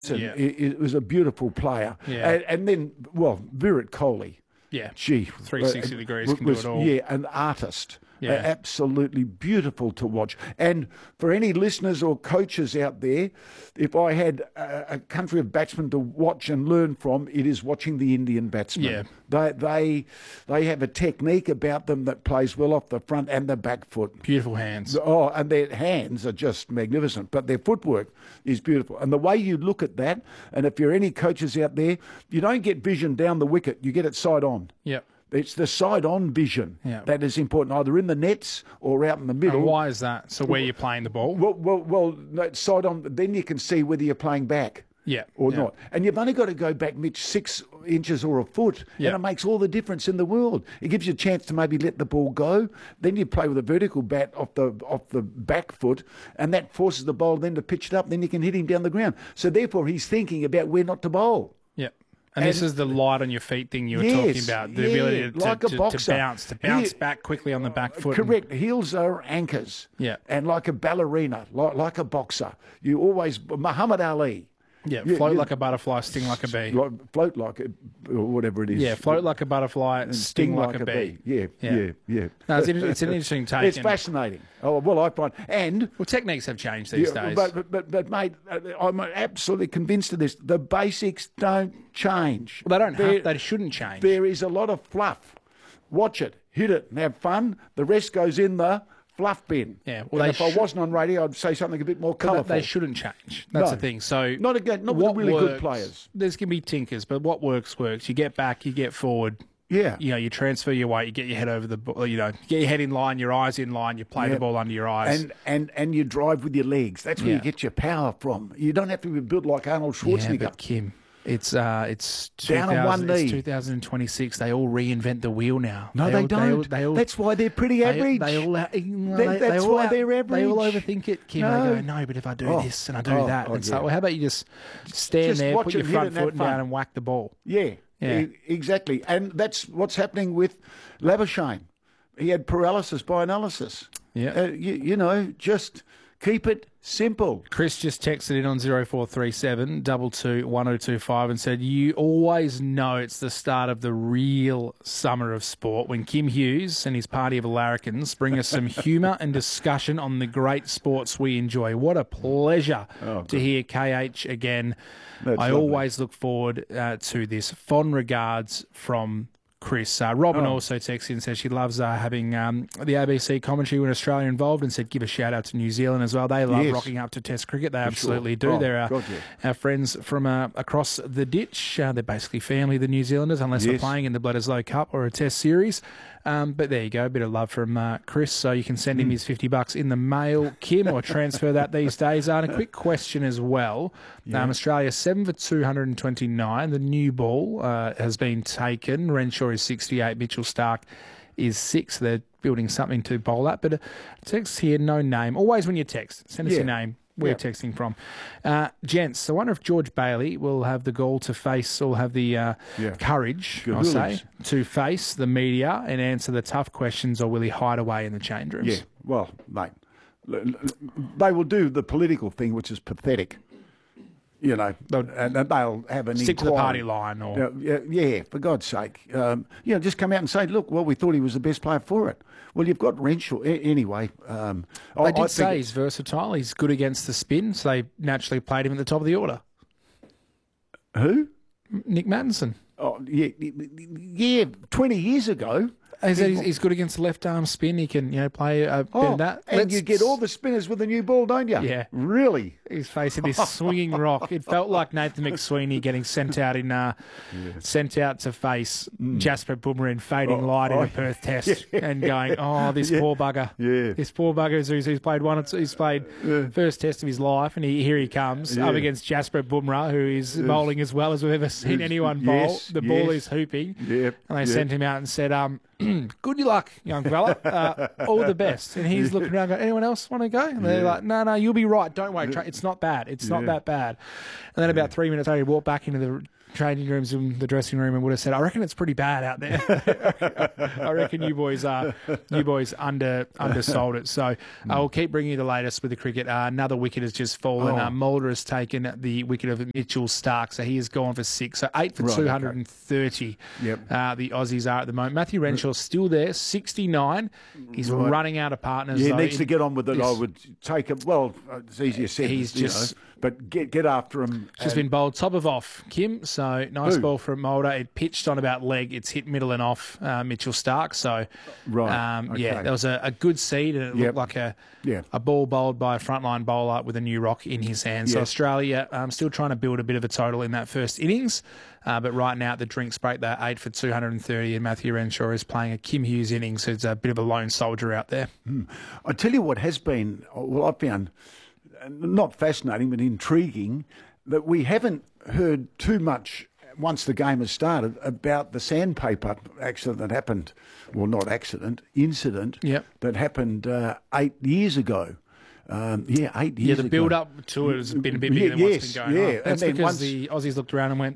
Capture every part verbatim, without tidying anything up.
Yeah. He, he was a beautiful player. Yeah. And, and then, well, Virat Kohli. Yeah. Gee. three hundred sixty uh, degrees can was, do it all. Yeah, an artist. Yeah. Uh, absolutely beautiful to watch. And for any listeners or coaches out there, if I had a, a country of batsmen to watch and learn from, it is watching the Indian batsmen. Yeah. They they they have a technique about them that plays well off the front and the back foot. Beautiful hands. Oh, and their hands are just magnificent, but their footwork is beautiful. And the way you look at that, and if you're any coaches out there, you don't get vision down the wicket, you get it side on. Yep. It's the side-on vision Yeah. that is important, either in the nets or out in the middle. And why is that? So where you're playing the ball? Well, well, well no, side-on, then you can see whether you're playing back Yeah. or yeah. not. And you've only got to go back, Mitch, six inches or a foot, Yeah. and it makes all the difference in the world. It gives you a chance to maybe let the ball go. Then you play with a vertical bat off the off the back foot, and that forces the bowler then to pitch it up. Then you can hit him down the ground. So therefore, he's thinking about where not to bowl. Yeah. And, And- this is the light on your feet thing you were Yes, talking about. The yeah, ability to, like to, a to, boxer. to bounce, to bounce Yeah. back quickly on the back foot. and- Correct. Heels are anchors. Yeah. And like a ballerina, like, like a boxer, you always, Muhammad Ali. Yeah, You- float you- like a butterfly, sting like a bee. Like, float like a, or whatever it is. Yeah, float like a butterfly, sting, like, a bee. Yeah, Yeah. yeah, yeah. No, it's, inter- it's an interesting take. It's and- fascinating. Oh, well, I find, and Well, techniques have changed these yeah, days. but, but, but, but, mate, uh, I'm absolutely convinced of this. The basics don't change. well, they don't There- have, they shouldn't change. There is a lot of fluff. Watch it, hit it, and have fun. The rest goes in the fluff bin. Yeah, well, And they if I sh- wasn't on radio, I'd say something a bit more But colourful. they shouldn't change. That's No. the thing. So Not again, not with what the really good works- players. There's going to be tinkers, but what works works. You get back, you get forward. Yeah. You know, you transfer your weight, you get your head over the ball, you know, get your head in line, your eyes in line, you play Yeah. the ball under your eyes. And, and and you drive with your legs. That's where Yeah. you get your power from. You don't have to be built like Arnold yeah, Schwarzenegger. but Kim, it's uh, it's Down on 2000 one knee. It's two thousand twenty-six. They all reinvent the wheel now. no, they, all, don't. all, they all, That's why they're pretty they, average. They all, uh, they, That- they that's all why out- they're They all average. overthink it, Kim. No. They go, no, but if I do Oh. this and I do Oh, that, oh, it's like, yeah. well, how about you just stand Just there, watch put your them hit front and have foot fun. down, and whack the ball. Yeah, Yeah. e- exactly. And that's what's happening with Labuschagne. He had paralysis by analysis. Yeah. Uh, you, you know, just keep it simple. Chris just texted in on zero four three seven double two one zero two five and said, you always know it's the start of the real summer of sport when Kim Hughes and his party of larrikins bring us some humour and discussion on the great sports we enjoy. What a pleasure Oh, to hear K H again. That's I lovely. always look forward uh, to this. Fond regards from Chris. Uh, Robin Oh. also texted in and said she loves uh, having um, the A B C commentary when Australia involved, and said give a shout out to New Zealand as well. They love Yes. rocking up to Test cricket. They For absolutely sure. do. Oh, They're uh, God, yeah. our friends from uh, across the ditch. Uh, they're basically family, the New Zealanders, unless they're Yes. playing in the Bledisloe Cup or a Test series. Um, but there you go, a bit of love from uh, Chris. So you can send Mm. him his fifty bucks in the mail, Kim, or transfer that these days. Uh, and a quick question as well. Um, Australia seven for two hundred twenty-nine. The new ball uh, has been taken. Renshaw is sixty-eight. Mitchell Stark is six. They're building something to bowl at. But a text here, no name. Always when you text, send us Yeah. your name. Where Yeah. you're texting from. Uh, gents, I wonder if George Bailey will have the gall to face or have the uh, Yeah. courage, Good I'll say, rules. to face the media and answer the tough questions, or will he hide away in the change rooms? Yeah, well, mate, l- l- they will do the political thing, which is pathetic. You know, They'll and and they'll have an Stick to the inquiry. party line, or Yeah, yeah, yeah, for God's sake. Um, you know, just come out and say, look, well, we thought he was the best player for it. Well, you've got Renshaw. A- anyway. Um, I, they I did think say it- he's versatile. He's good against the spin, so they naturally played him at the top of the order. Who? Nick Mattinson. Oh, yeah, yeah, twenty years ago. He said he's, he's good against the left arm spin. He can, you know, play a bit Oh, of that. and Let's- you get all the spinners with the new ball, don't you? Yeah. Really? He's facing this swinging rock. It felt like Nathan McSweeney getting sent out in, uh, sent out to face Jasper Bumrah in fading Oh, light in oh, a Perth Test, and going, "Oh, this poor bugger! Yeah. This poor bugger who's, who's played one. He's played first Test of his life, and he, here he comes Yeah. up against Jasper Bumrah, who is bowling as well as we've ever seen anyone bowl. Yes, The ball yes. is hooping, Yep, and they yep. sent him out and said, um, good luck, young fella. Uh, all the best. And he's looking around going, anyone else want to go? And they're Yeah. like, no, no, you'll be right. Don't worry. Tra- It's not bad. It's not Yeah. that bad. And then about three minutes later, he walked back into the training rooms in the dressing room and would have said, I reckon it's pretty bad out there. I reckon you boys are you boys under undersold it. So I'll keep bringing you the latest with the cricket. Uh, another wicket has just fallen. Oh. Uh, Mulder has taken the wicket of Mitchell Stark, so he has gone for six. So eight for Right, two hundred thirty. Yep. Uh, the Aussies are at the moment. Matthew Renshaw's still there, sixty-nine. He's Right. running out of partners. Yeah, he though, needs in- to get on with it. I this- would take it. Well, it's easier said. He's you just- know, but get get after him. Just and- been bowled top of off, Kim. So nice Who? ball from Mulder. It pitched on about leg. It's hit middle and off uh, Mitchell Stark. So Right, um, yeah, okay. there was a, a good seed, and it Yep. looked like a Yeah. a ball bowled by a frontline bowler with a new rock in his hand. So Yeah. Australia um, still trying to build a bit of a total in that first innings, uh, but right now at the drinks break, they're eight for two hundred thirty, and Matthew Renshaw is playing a Kim Hughes innings, who's a bit of a lone soldier out there. I tell you what has been, well, I found uh, not fascinating, but intriguing, that we haven't heard too much once the game has started about the sandpaper accident that happened, well, not accident, incident Yep. that happened uh, eight years ago. Um, yeah, eight Yeah, years the ago. build up to it has been a bit bigger Yeah, than yes, what's been going yeah, on. and That's then because once- the Aussies looked around and went,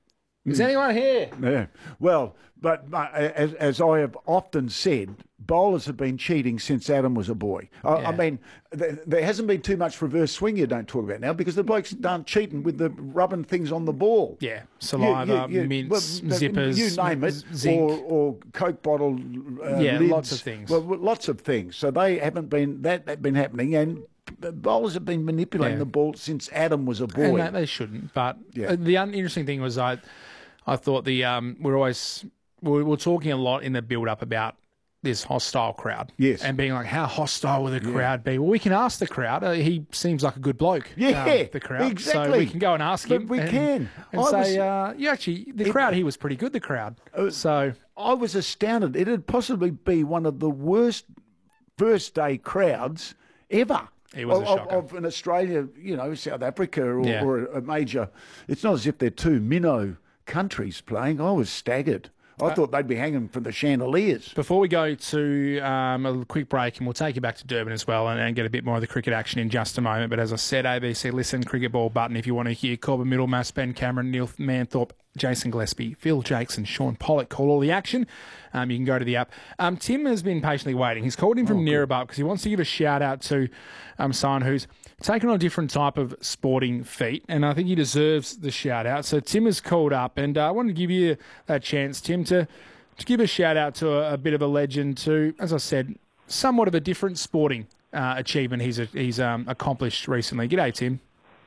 "Is anyone here?" Yeah. Well, but uh, as, as I have often said, bowlers have been cheating since Adam was a boy. I, I Yeah. mean, th- there hasn't been too much reverse swing you don't talk about now because the blokes aren't cheating with the rubbing things on the ball. Yeah, saliva, mints, well, zippers, you name it, zinc. or, or Coke bottle. Uh, Yeah, lids. lots of things. Well, lots of things. So they haven't been that that been happening, and the bowlers have been manipulating Yeah. the ball since Adam was a boy. And they, they shouldn't. But Yeah. uh, the un- interesting thing was I, I thought the um, we're always we're, we're talking a lot in the build up about this hostile crowd. Yes. And being like, how hostile will the crowd be? Well, we can ask the crowd. Uh, he seems like a good bloke. Yeah, um, the crowd. So exactly. we can go and ask But him. we and, can. And I say, was- uh, you actually, the crowd, he was pretty good, the crowd. So I was astounded. It'd possibly be one of the worst first day crowds ever. It was a of, shocker. of an Australia, you know, South Africa or, Yeah. or a major. It's not as if they're two minnow countries playing. I was staggered. I Uh, thought they'd be hanging from the chandeliers. Before we go to um, a quick break, and we'll take you back to Durban as well and, and get a bit more of the cricket action in just a moment. But as I said, A B C Listen, Cricket Ball button if you want to hear Corbin Middlemass, Ben Cameron, Neil Manthorpe, Jason Gillespie, Phil Jakes and Sean Pollock call all the action. Um, you can go to the app. Um, Tim has been patiently waiting. He's called in from oh, Nearabut because he wants to give a shout out to um, someone who's taken on a different type of sporting feat, and I think he deserves the shout out. So Tim has called up, and uh, I wanted to give you that chance, Tim, to to give a shout out to a, a bit of a legend to, as I said, somewhat of a different sporting uh, achievement he's he's um, accomplished recently. G'day, Tim.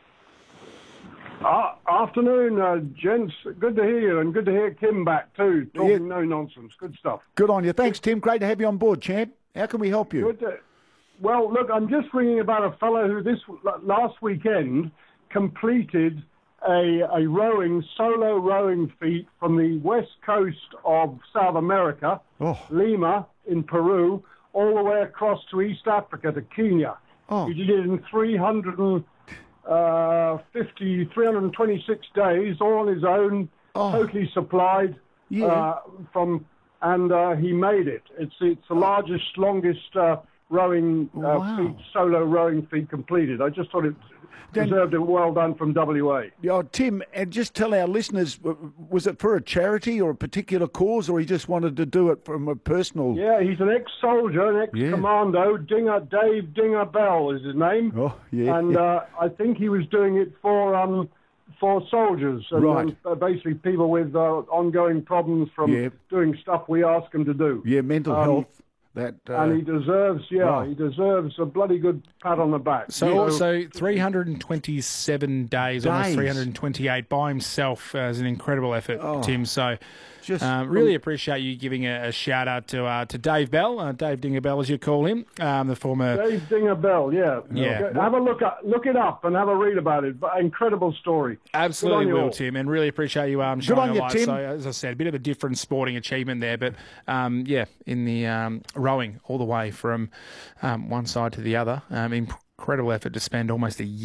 Uh, afternoon, uh, gents. Good to hear you, and good to hear Kim back too. Talking Yeah. no nonsense. Good stuff. Good on you. Thanks, Tim. Great to have you on board, champ. How can we help you? Good. To, well, look, I'm just ringing about a fellow who this last weekend completed a, a rowing solo rowing feat from the west coast of South America, Oh. Lima in Peru, all the way across to East Africa to Kenya. Oh. He did it in three hundred uh, fifty, three hundred twenty-six days, all on his own, Oh. totally supplied Yeah. uh, from, and uh, he made it. It's it's the largest, longest uh, rowing uh, Wow. feat, solo rowing feat completed. I just thought it Then- deserved a well done from W A. Yeah, Tim, and just tell our listeners, w- was it for a charity or a particular cause, or he just wanted to do it from a personal... Yeah, he's an ex-soldier, an ex-commando. Dinger Dave Dinger Bell is his name. Oh, yeah, And yeah. Uh, I think he was doing it for um, for soldiers, and, Right. and, uh, basically people with uh, ongoing problems from Yeah. doing stuff we ask them to do. Yeah, mental Um, health. That uh, And he deserves, yeah, oh. he deserves a bloody good pat on the back. So You know, also three hundred twenty-seven days, almost Days. three hundred twenty-eight by himself uh, is an incredible effort, Tim. So Just- um, really appreciate you giving a, a shout out to uh, to Dave Bell, uh, Dave Dinger Bell as you call him, um, the former. Dave Dinger Bell, yeah. Yeah. Okay, have a look at, look it up and have a read about it. But incredible story. Absolutely Good on you will, all. Tim, and really appreciate you um, Good shining on a you, light. Tim. So, as I said, a bit of a different sporting achievement there, but um, yeah, in the um, rowing all the way from um, one side to the other, um, incredible effort to spend almost a year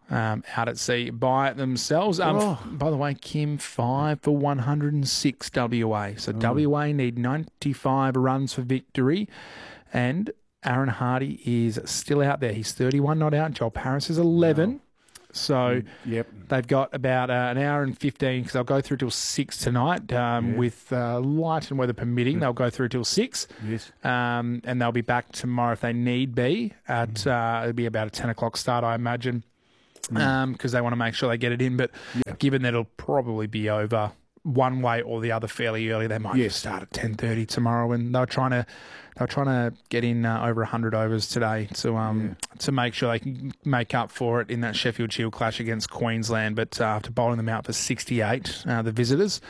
um, out at sea by themselves. Um, Oh. By the way, Kim, five for one hundred six W A. So Oh. W A need ninety-five runs for victory. And Aaron Hardy is still out there. He's thirty-one not out. Joel Paris is eleven. Wow. So Yep. they've got about uh, an hour and fifteen because they'll go through till six tonight um, Yeah. with uh, light and weather permitting. They'll go through till six. Yes. Um, and they'll be back tomorrow if they need be. At Mm. uh, it'll be about a ten o'clock start, I imagine, because um, they want to make sure they get it in. But Yeah. given that it'll probably be over one way or the other fairly early, they might Yes. just start at ten thirty tomorrow. And they're trying to they're trying to get in uh, over one hundred overs today to um to make sure they can make up for it in that Sheffield Shield clash against Queensland. But uh, after bowling them out for sixty-eight, uh, the visitors.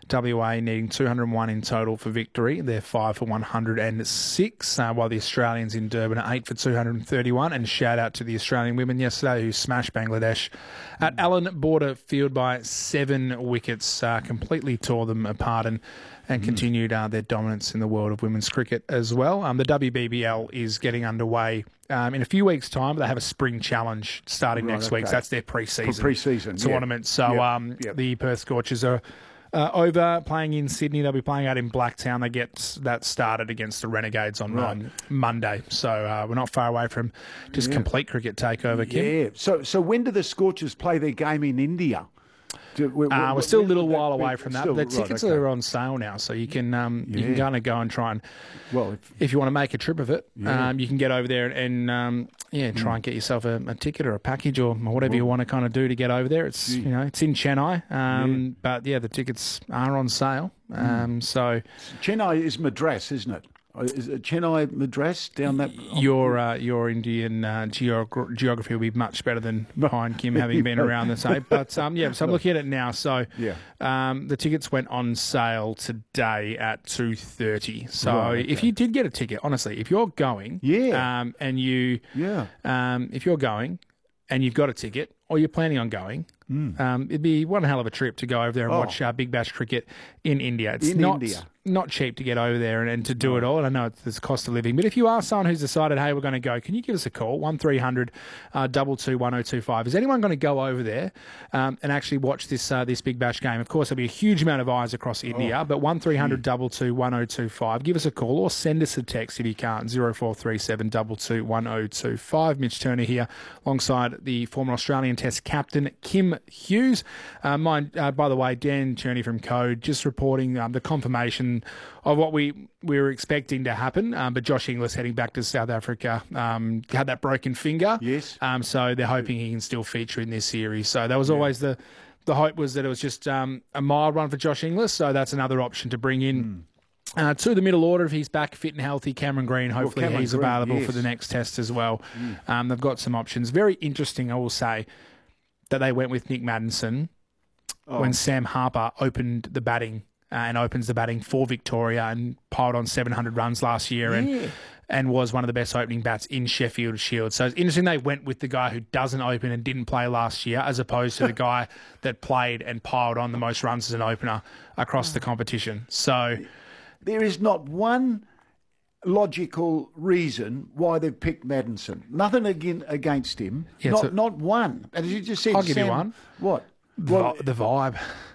W A needing two hundred one in total for victory. They're five for one hundred six, uh, while the Australians in Durban are eight for two hundred thirty-one. And shout out to the Australian women yesterday who smashed Bangladesh at Allen Border Field by seven wickets, uh, completely tore them apart and, and mm. continued uh, their dominance in the world of women's cricket as well. Um, the W B B L is getting underway um, in a few weeks' time. They have a spring challenge starting Right, next okay. week. So that's their pre-season, Pre-season tournament. Yeah. So Yep. um, Yep. the Perth Scorchers are Uh, over playing in Sydney. They'll be playing out in Blacktown. They get that started against the Renegades on Right. um, Monday. So uh, we're not far away from just Yeah. complete cricket takeover, Kim. Yeah. So, so when do the Scorchers play their game in India? Do, we, we, Uh, we're still a little when would while that be? away from that. Still- The right, tickets okay. are on sale now, so you can um, you can Yeah. kind of go and try and, Well, if, if you want to make a trip of it, Yeah. um, you can get over there and um, yeah, try and get yourself a, a ticket or a package or whatever you want to kind of do to get over there. It's Gee. you know it's in Chennai, um, but yeah, the tickets are on sale. Um, so Chennai is Madras, isn't it? Is it Chennai Madras down that? your uh, your Indian uh, geog- geography will be much better than mine, Kim, having been around the same. But um, yeah, so I'm looking at it now. So Yeah. um, the tickets went on sale today at two thirty. So Right, if okay. you did get a ticket, honestly, if you're going, Yeah. um, and you, Yeah. um, if you're going and you've got a ticket or you're planning on going. Um, it'd be one hell of a trip to go over there and Oh. watch uh, Big Bash cricket in India. It's In not India. not cheap to get over there and, and to do it all. And I know it's, it's cost of living, but if you are someone who's decided, hey, we're going to go, can you give us a call? one three hundred two two one oh two five. Is anyone going to go over there um, and actually watch this uh, this Big Bash game? Of course, there'll be a huge amount of eyes across India, but one three hundred two two one oh two five. Give us a call or send us a text if you can't. zero four three seven two two one oh two five. Mitch Turner here alongside the former Australian Test captain Kim Hughes. Uh, mine, uh, by the way, Dan Cherney from Code just reporting um, the confirmation of what we, we were expecting to happen. Um, but Josh Inglis heading back to South Africa um, had that broken finger. Yes. Um, so they're hoping he can still feature in this series. So that was always the the hope was that it was just um, a mild one for Josh Inglis. So that's another option to bring in. Mm. Uh, to the middle order, if he's back fit and healthy, Cameron Green, hopefully Cameron he's Green, available yes. for the next test as well. Um, they've got some options. Very interesting, I will say, that they went with Nick Maddinson Oh. when Sam Harper opened the batting uh, and opens the batting for Victoria and piled on seven hundred runs last year and Yeah. and was one of the best opening bats in Sheffield Shield. So it's interesting they went with the guy who doesn't open and didn't play last year as opposed to the guy that played and piled on the most runs as an opener across the competition. So There is not one logical reason why they've picked Maddinson. Nothing again against him. Yeah, not so- not one. And as you just said, I'll give you Sam- one. What? the, Well, the vibe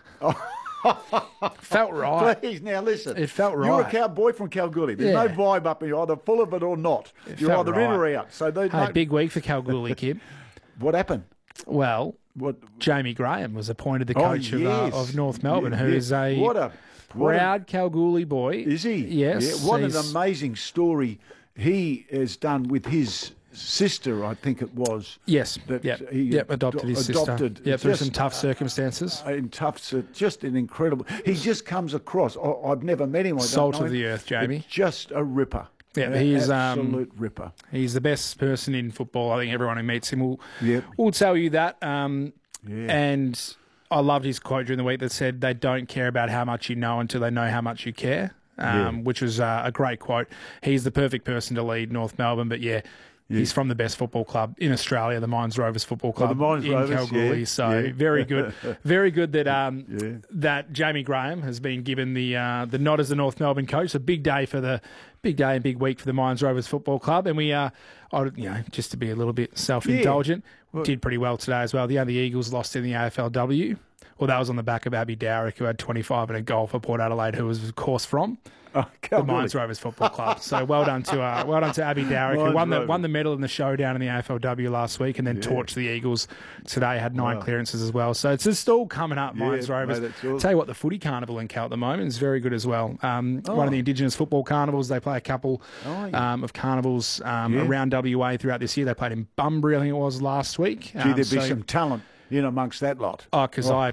felt right. please now listen. It felt You're a right. cowboy from Kalgoorlie. There's Yeah. no vibe up here, either full of it or not. You're felt either in or right. out. So they, Hey, no- big week for Kalgoorlie, Kib. what happened? Well, What? Jamie Graham was appointed the Oh, coach of, yes. uh, of North Melbourne, Yeah, who yeah. is a What a what a- proud Kalgoorlie boy. Is he? Yes. Yeah, what an he's- amazing story he has done with his sister, I think it was. Yes. That Yep. he Yep. Adopted his adopted sister. Yeah, through just, some tough circumstances. uh, in tough, cir- just an incredible. He just comes across. I, I've never met him. I don't Salt know of him, the earth, but Jamie. Just a ripper. Yeah, An he is, um, absolute ripper. He's the best person in football. I think everyone who meets him will Yep. will tell you that. Um, Yeah. And I loved his quote during the week that said, "They don't care about how much you know until they know how much you care," um, Yeah. which was uh, a great quote. He's the perfect person to lead North Melbourne. But yeah, He's from the best football club in Australia, the Mines Rovers Football Club the Mines in Rovers, Kalgoorlie. yeah, So yeah. very good, very good that um, Yeah. that Jamie Graham has been given the uh, the nod as the North Melbourne coach. A big day for the big day and big week for the Mines Rovers Football Club, and we uh, I, you know, just to be a little bit self-indulgent, Yeah. did pretty well today as well. The other Eagles lost in the A F L W. Well, that was on the back of Abby Dowrick, who had twenty-five and a goal for Port Adelaide, who was, of course, from Oh, the Kalgoorlie. Mines Rovers Football Club. So well done to uh, well done to Abby Dowrick, who Mines won the Rovers. won the medal in the showdown in the A F L W last week, and then Yeah. torched the Eagles today. Had nine Wow. clearances as well. So it's just all coming up, Yeah, Mines Rovers. mate, that's awesome. Tell you what, the footy carnival in Cal at the moment is very good as well. Um, Oh. One of the Indigenous football carnivals. They play a couple Oh, yeah. um, of carnivals um, Yeah. around W A throughout this year. They played in Bunbury, I think it was last week. Gee, Um, there'd be so- some talent in amongst that lot. Oh, because I